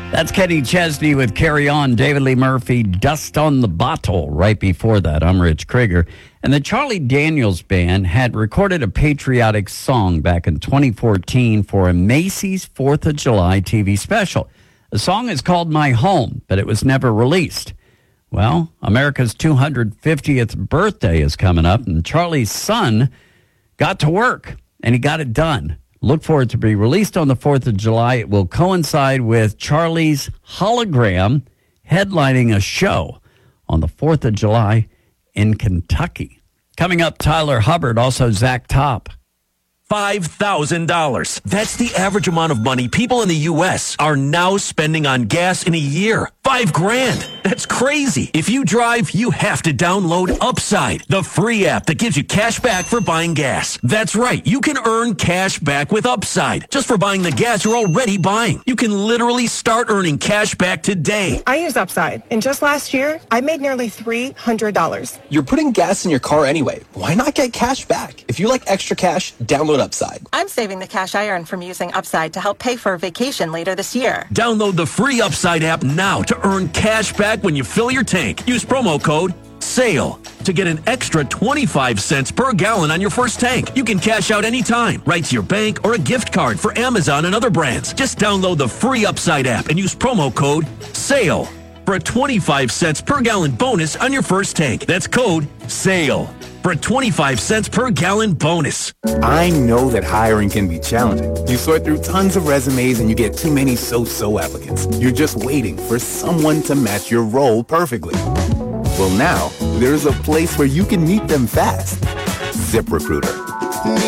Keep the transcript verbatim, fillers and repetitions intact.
That's Kenny Chesney with Carry On. David Lee Murphy, Dust on the Bottle. Right before that, I'm Rich Krieger. And the Charlie Daniels Band had recorded a patriotic song back in twenty fourteen for a Macy's fourth of July T V special. The song is called My Home, but it was never released. Well, America's two hundred fiftieth birthday is coming up, and Charlie's son got to work, and he got it done. Look for it to be released on the fourth of July. It will coincide with Charlie's hologram headlining a show on the fourth of July in Kentucky. Coming up, Tyler Hubbard, also Zach Top. five thousand dollars. That's the average amount of money people in the U S are now spending on gas in a year. Five grand. That's crazy. If you drive, you have to download Upside, the free app that gives you cash back for buying gas. That's right. You can earn cash back with Upside just for buying the gas you're already buying. You can literally start earning cash back today. I use Upside, and just last year, I made nearly three hundred dollars. You're putting gas in your car anyway. Why not get cash back? If you like extra cash, download Upside. I'm saving the cash I earn from using Upside to help pay for a vacation later this year. Download the free Upside app now to earn cash back when you fill your tank. Use promo code SALE to get an extra twenty-five cents per gallon on your first tank. You can cash out anytime, right to your bank or a gift card for Amazon and other brands. Just download the free Upside app and use promo code SALE for a twenty-five cents per gallon bonus on your first tank. That's code SALE for a twenty-five cents per gallon bonus. I know that hiring can be challenging. You sort through tons of resumes and you get too many so-so applicants. You're just waiting for someone to match your role perfectly. Well, now, there's a place where you can meet them fast. ZipRecruiter.